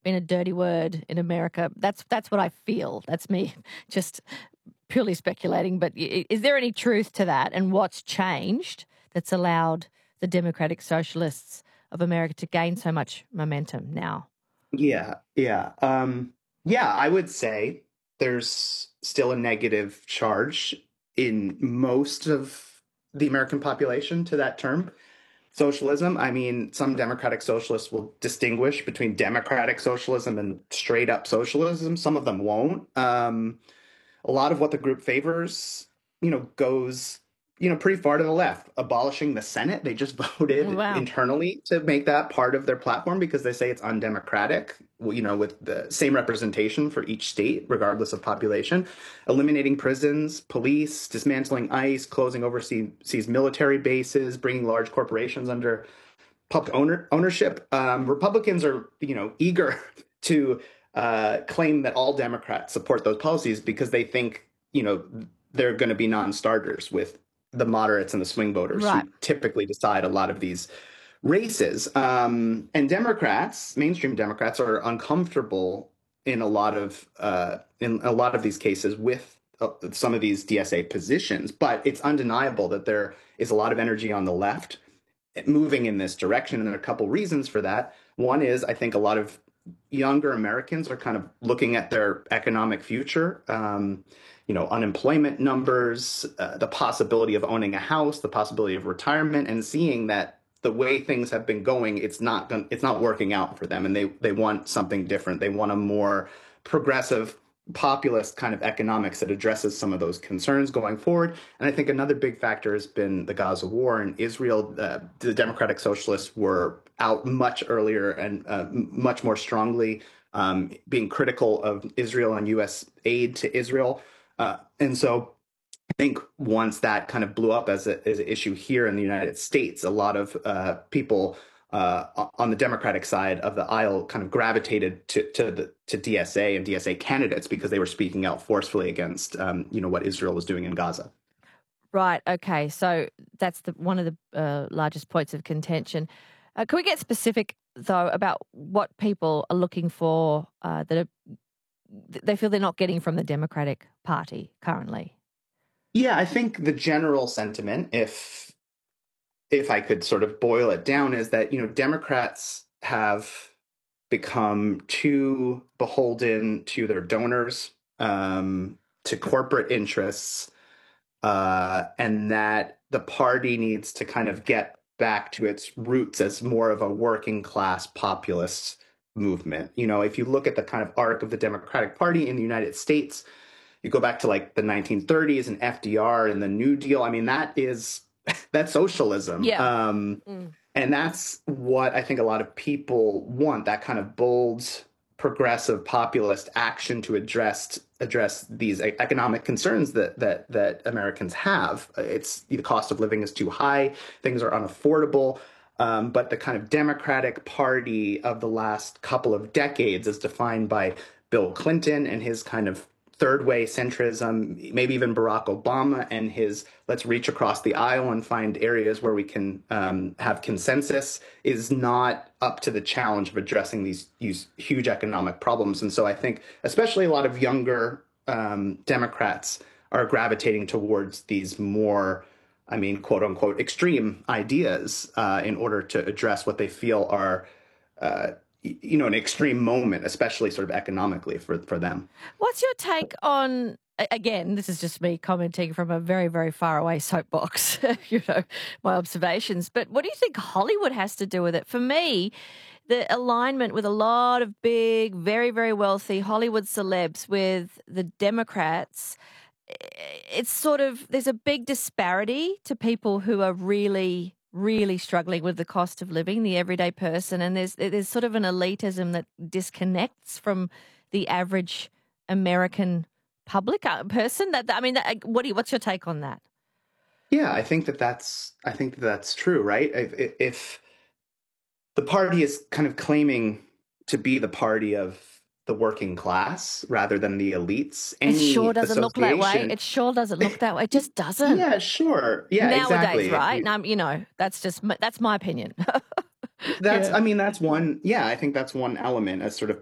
been a dirty word in America. That's what I feel. That's me just purely speculating. But is there any truth to that? And what's changed that's allowed the Democratic Socialists of America to gain so much momentum now? Yeah. I would say there's still a negative charge in most of the American population to that term, socialism. I mean, some democratic socialists will distinguish between democratic socialism and straight up socialism. Some of them won't. A lot of what the group favors, goes, pretty far to the left. Abolishing the Senate. They just voted Wow. internally to make that part of their platform because they say it's undemocratic, with the same representation for each state, regardless of population. Eliminating prisons, police, dismantling ICE, closing overseas military bases, bringing large corporations under public ownership. Republicans are, eager to claim that all Democrats support those policies because they think, they're going to be non-starters with the moderates and the swing voters Right. who typically decide a lot of these races. And mainstream Democrats, are uncomfortable in a lot of these cases with some of these DSA positions. But it's undeniable that there is a lot of energy on the left moving in this direction. And there are a couple reasons for that. One is, I think a lot of younger Americans are kind of looking at their economic future, unemployment numbers, the possibility of owning a house, the possibility of retirement, and seeing that the way things have been going, it's not working out for them. And they want something different. They want a more progressive, populist kind of economics that addresses some of those concerns going forward. And I think another big factor has been the Gaza war in Israel. The Democratic Socialists were out much earlier and much more strongly being critical of Israel and U.S. aid to Israel. And so I think once that kind of blew up as an issue here in the United States, a lot of people on the Democratic side of the aisle kind of gravitated to DSA and DSA candidates because they were speaking out forcefully against, what Israel was doing in Gaza. Right. Okay. So that's one of the largest points of contention. Can we get specific, though, about what people are looking for they feel they're not getting from the Democratic Party currently? Yeah, I think the general sentiment, if I could sort of boil it down, is that, Democrats have become too beholden to their donors, to corporate interests, and that the party needs to kind of get back to its roots as more of a working class populist movement. If you look at the kind of arc of the Democratic Party in the United States, you go back to like the 1930s and FDR and the New Deal. I mean, that's socialism. Yeah. And that's what I think a lot of people want, that kind of bold, progressive, populist action to address these economic concerns that Americans have. The cost of living is too high, things are unaffordable. But the kind of Democratic Party of the last couple of decades is defined by Bill Clinton and his kind of third way centrism, maybe even Barack Obama and his let's reach across the aisle and find areas where we can have consensus, is not up to the challenge of addressing these huge economic problems. And so I think especially a lot of younger Democrats are gravitating towards these more, quote unquote, extreme ideas in order to address what they feel are an extreme moment, especially sort of economically for them. What's your take on, again, this is just me commenting from a very, very far away soapbox, my observations, but what do you think Hollywood has to do with it? For me, the alignment with a lot of big, very, very wealthy Hollywood celebs with the Democrats, it's sort of, there's a big disparity to people who are really struggling with the cost of living, the everyday person, and there's sort of an elitism that disconnects from the average American public person. What's your take on that? Yeah, I think that's true, right? If the party is kind of claiming to be the party of the working class rather than the elites. It sure doesn't look that way. It sure doesn't look that way. It just doesn't. Yeah, sure. Yeah, nowadays, exactly. Right? That's my opinion. That's one. Yeah, I think that's one element as sort of